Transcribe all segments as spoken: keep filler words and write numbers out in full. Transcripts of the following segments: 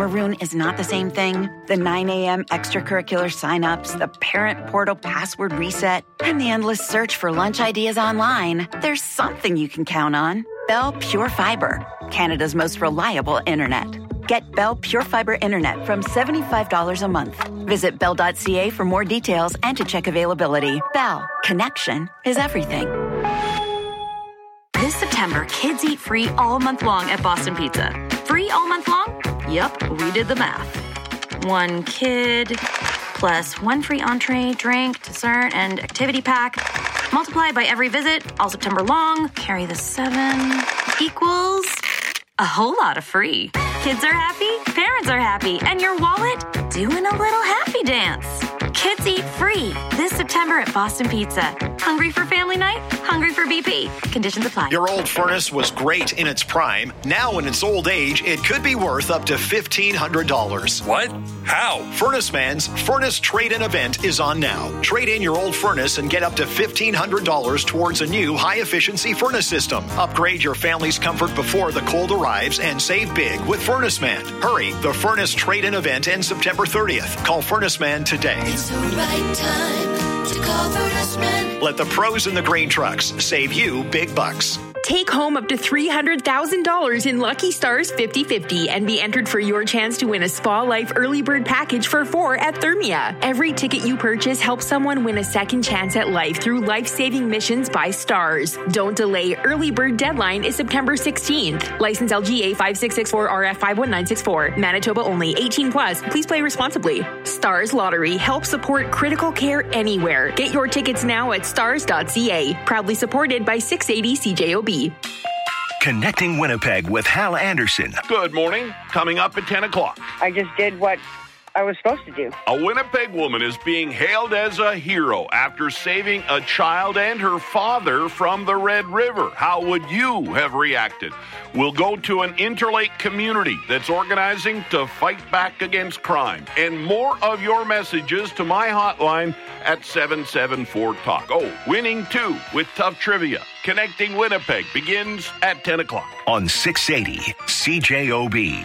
Maroon is not the same thing. The nine a.m. extracurricular signups, the parent portal password reset, and the endless search for lunch ideas online. There's something you can count on. Bell Pure Fiber, Canada's most reliable internet. Get Bell Pure Fiber internet from seventy-five dollars a month. Visit bell dot c a for more details and to check availability. Bell, connection is everything. This September, kids eat free all month long at Boston Pizza. Free all month long? Yup, we did the math. One kid plus one free entree, drink, dessert, and activity pack. Multiply by every visit, all September long. Carry the seven equals a whole lot of free. Kids are happy, parents are happy, and your wallet doing a little happy dance. Kids eat free this September at Boston Pizza. Hungry for family night? Hungry for B P. Conditions apply. Your old furnace was great in its prime. Now in its old age, it could be worth up to fifteen hundred dollars. What? How? Furnace Man's Furnace Trade-In event is on now. Trade in your old furnace and get up to fifteen hundred dollars towards a new high-efficiency furnace system. Upgrade your family's comfort before the cold arrives and save big with Furnace Man. Hurry, the Furnace Trade-In event ends September thirtieth. Call Furnace Man today. It's the right time to call Furnace Man. Let the pros in the grain trucks save you big bucks. Take home up to three hundred thousand dollars in Lucky Stars fifty fifty and be entered for your chance to win a Spa Life early bird package for four at Thermia. Every ticket you purchase helps someone win a second chance at life through life-saving missions by Stars. Don't delay. Early bird deadline is September sixteenth. License L G A five six six four R F five one nine six four. Manitoba only. eighteen plus. Please play responsibly. Stars Lottery helps support critical care anywhere. Get your tickets now at stars dot c a. Proudly supported by six eighty C J O B. Connecting Winnipeg with Hal Anderson. Good morning. Coming up at ten o'clock. I just did what I was supposed to do. A Winnipeg woman is being hailed as a hero after saving a child and her father from the Red River. How would you have reacted? We'll go to an Interlake community that's organizing to fight back against crime. And more of your messages to my hotline at seven seven four talk. Oh, winning two with tough trivia. Connecting Winnipeg begins at ten o'clock. On six eighty C J O B.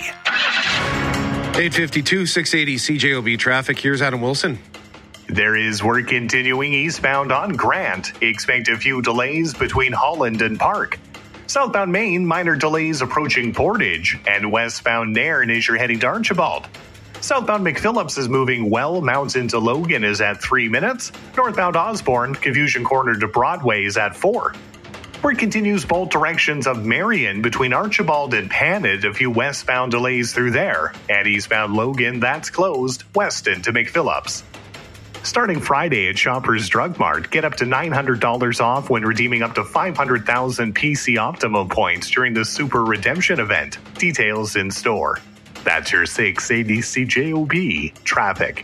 eight fifty-two, six eighty C J O B traffic. Here's Adam Wilson. There is work continuing eastbound on Grant. Expect a few delays between Holland and Park. Southbound Maine, minor delays approaching Portage. And westbound Nairn as you're heading to Archibald. Southbound McPhillips is moving well. Mountain to Logan is at three minutes. Northbound Osborne, Confusion Corner to Broadway is at four. Work continues both directions of Marion between Archibald and Pannet. A few westbound delays through there. And eastbound Logan, that's closed. Weston to McPhillips. Starting Friday at Shoppers Drug Mart, get up to nine hundred dollars off when redeeming up to five hundred thousand P C Optimum points during the Super Redemption event. Details in store. That's your six eighty C J O B traffic.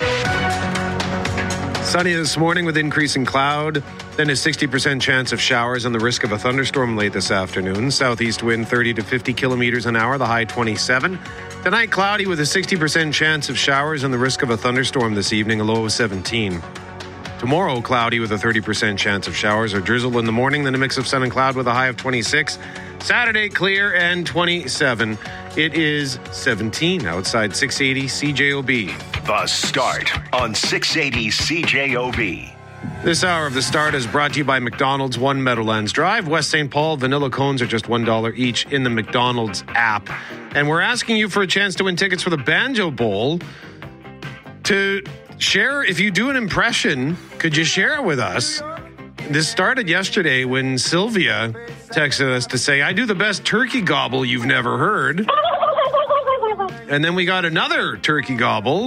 Sunny this morning with increasing cloud, then a sixty percent chance of showers and the risk of a thunderstorm late this afternoon. Southeast wind thirty to fifty kilometers an hour, the high twenty-seven. Tonight, cloudy with a sixty percent chance of showers and the risk of a thunderstorm this evening, a low of seventeen. Tomorrow, cloudy with a thirty percent chance of showers or drizzle in the morning, then a mix of sun and cloud with a high of twenty-six. Saturday, clear and twenty-seven. It is seventeen outside six eighty C J O B. The Start on six eighty C J O B. This hour of The Start is brought to you by McDonald's, One Meadowlands Drive, West Saint Paul. Vanilla cones are just one dollar each in the McDonald's app. And we're asking you for a chance to win tickets for the Banjo Bowl. To share, if you do an impression, could you share it with us? This started yesterday when Sylvia texted us to say, I do the best turkey gobble you've never heard. And then we got another turkey gobble.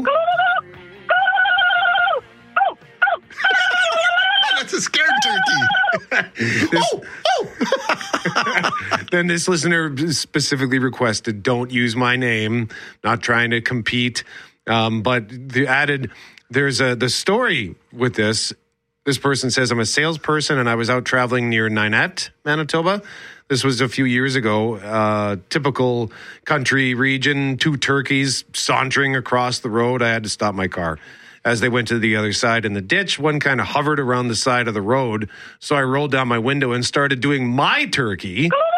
That's a scared turkey. this, oh, oh. Then this listener specifically requested, don't use my name. Not trying to compete. Um, but the added, there's a the story with this. This person says, I'm a salesperson and I was out traveling near Ninette, Manitoba. This was a few years ago. Uh, typical country region, two turkeys sauntering across the road. I had to stop my car. As they went to the other side in the ditch, one kind of hovered around the side of the road. So I rolled down my window and started doing my turkey.